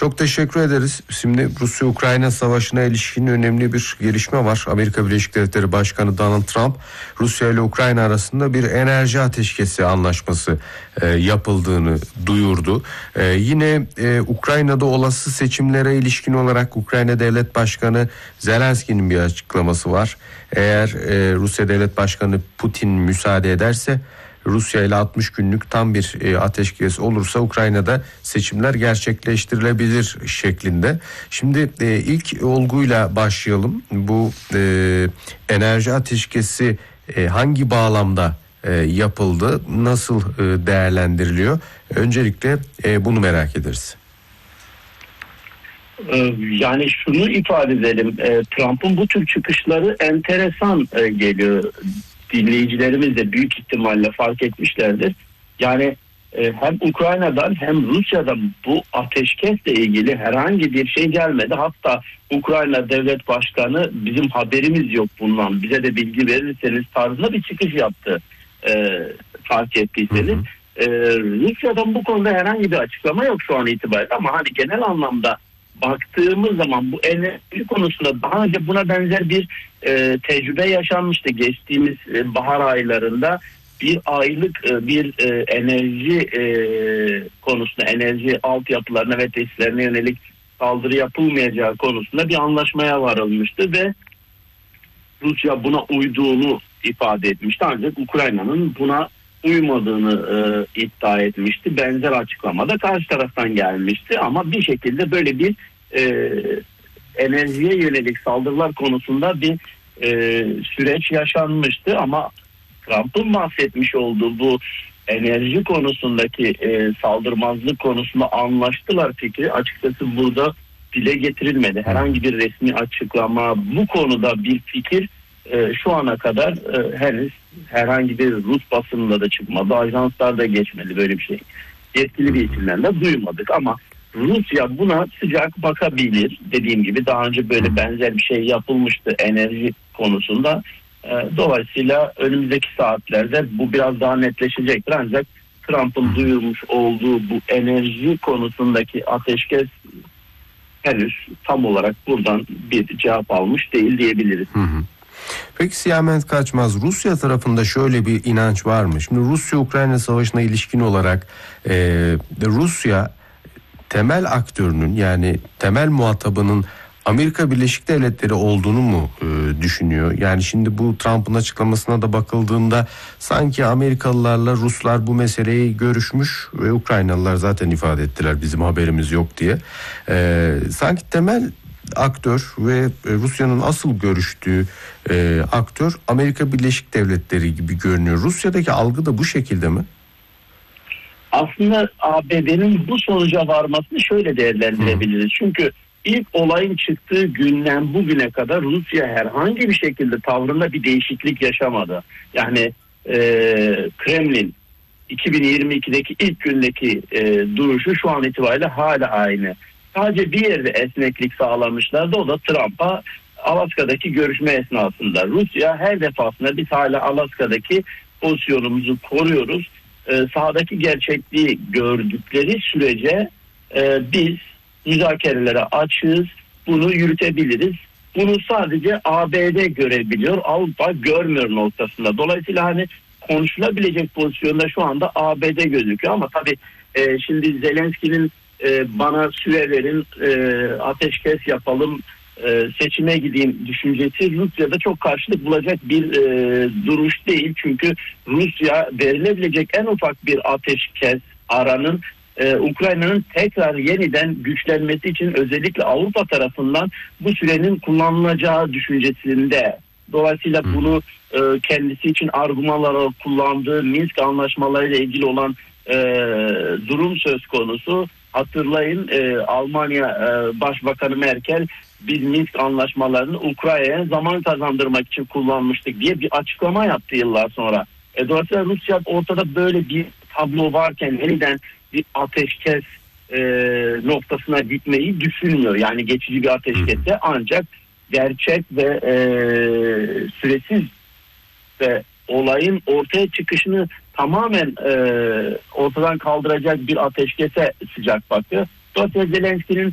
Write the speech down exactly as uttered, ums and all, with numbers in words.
Çok teşekkür ederiz. Şimdi Rusya-Ukrayna savaşına ilişkin önemli bir gelişme var. Amerika Birleşik Devletleri Başkanı Donald Trump, Rusya ile Ukrayna arasında bir enerji ateşkesi anlaşması e, yapıldığını duyurdu. E, yine e, Ukrayna'da olası seçimlere ilişkin olarak Ukrayna Devlet Başkanı Zelenski'nin bir açıklaması var. Eğer e, Rusya Devlet Başkanı Putin müsaade ederse, Rusya ile altmış günlük tam bir e, ateşkes olursa Ukrayna'da seçimler gerçekleştirilebilir şeklinde. Şimdi e, ilk olguyla başlayalım. Bu e, enerji ateşkesi e, hangi bağlamda e, yapıldı, nasıl e, değerlendiriliyor? Öncelikle e, bunu merak ederiz. Yani şunu ifade edelim, Trump'ın bu tür çıkışları enteresan geliyor. Dinleyicilerimiz de büyük ihtimalle fark etmişlerdir. Yani hem Ukrayna'dan hem Rusya'dan bu ateşkesle ilgili herhangi bir şey gelmedi. Hatta Ukrayna Devlet Başkanı bizim haberimiz yok bundan, bize de bilgi verirseniz tarzında bir çıkış yaptı, e, fark ettiyseniz. Hı hı. E, Rusya'dan bu konuda herhangi bir açıklama yok şu an itibariyle, ama hani genel anlamda baktığımız zaman bu enerji konusunda daha önce buna benzer bir e, tecrübe yaşanmıştı. Geçtiğimiz e, bahar aylarında bir aylık e, bir e, enerji e, konusunda, enerji altyapılarına ve tesislerine yönelik saldırı yapılmayacağı konusunda bir anlaşmaya varılmıştı ve Rusya buna uyduğunu ifade etmişti. Ancak Ukrayna'nın buna uymadığını e, iddia etmişti. Benzer açıklamada karşı taraftan gelmişti, ama bir şekilde böyle bir e, enerjiye yönelik saldırılar konusunda bir e, süreç yaşanmıştı. Ama Trump'ın bahsetmiş olduğu bu enerji konusundaki e, saldırmazlık konusunda anlaştılar fikri açıkçası burada dile getirilmedi. Herhangi bir resmi açıklama, bu konuda bir fikir e, şu ana kadar e, henüz herhangi bir Rus basınında da çıkmadı. Ajanslarda geçmedi böyle bir şey. Yetkili bir isimden de duymadık, ama Rusya buna sıcak bakabilir. Dediğim gibi daha önce böyle benzer bir şey yapılmıştı enerji konusunda. Dolayısıyla önümüzdeki saatlerde bu biraz daha netleşecektir. Ancak Trump'ın duyurmuş olduğu bu enerji konusundaki ateşkes henüz tam olarak buradan bir cevap almış değil diyebiliriz. Hı hı. Peki Siyamet Kaçmaz, Rusya tarafında şöyle bir inanç var mı? Şimdi Rusya-Ukrayna savaşına ilişkin olarak e, Rusya temel aktörünün, yani temel muhatabının Amerika Birleşik Devletleri olduğunu mu e, düşünüyor? Yani şimdi bu Trump'ın açıklamasına da bakıldığında sanki Amerikalılarla Ruslar bu meseleyi görüşmüş ve Ukraynalılar zaten ifade ettiler bizim haberimiz yok diye. E, sanki temel aktör ve Rusya'nın asıl görüştüğü e, aktör Amerika Birleşik Devletleri gibi görünüyor. Rusya'daki algı da bu şekilde mi? Aslında A B D'nin bu sonuca varmasını şöyle değerlendirebiliriz. Hı. Çünkü ilk olayın çıktığı günden bugüne kadar Rusya herhangi bir şekilde tavrında bir değişiklik yaşamadı. Yani e, Kremlin iki bin yirmi ikideki ilk gündeki e, duruşu şu an itibariyle hala aynı. Sadece bir yerde esneklik sağlamışlardı, o da Trump'a Alaska'daki görüşme esnasında. Rusya her defasında biz hala Alaska'daki pozisyonumuzu koruyoruz, e, sahadaki gerçekliği gördükleri sürece e, biz müzakerelere açığız, bunu yürütebiliriz. Bunu sadece A B D görebiliyor, Avrupa görmüyor noktasında. Dolayısıyla hani konuşulabilecek pozisyonda şu anda A B D gözüküyor, ama tabii e, şimdi Zelenski'nin e, bana süre verin, e, ateşkes yapalım, e, seçime gideyim düşüncesi Rusya'da çok karşılık bulacak bir e, duruş değil. Çünkü Rusya verilebilecek en ufak bir ateşkes aranın Ee, Ukrayna'nın tekrar yeniden güçlenmesi için özellikle Avrupa tarafından bu sürenin kullanılacağı düşüncesinde. Dolayısıyla hmm. bunu e, kendisi için argümanlara kullandığı Minsk anlaşmalarıyla ilgili olan e, durum söz konusu. Hatırlayın, e, Almanya e, Başbakanı Merkel, biz Minsk anlaşmalarını Ukrayna'ya zaman kazandırmak için kullanmıştık diye bir açıklama yaptı yıllar sonra. E, dolayısıyla Rusya ortada böyle bir tablo varken yeniden bir ateşkes e, noktasına gitmeyi düşünmüyor. Yani geçici bir ateşkese, ancak gerçek ve e, süresiz ve olayın ortaya çıkışını tamamen e, ortadan kaldıracak bir ateşkese sıcak bakıyor. Dolayısıyla Zelenski'nin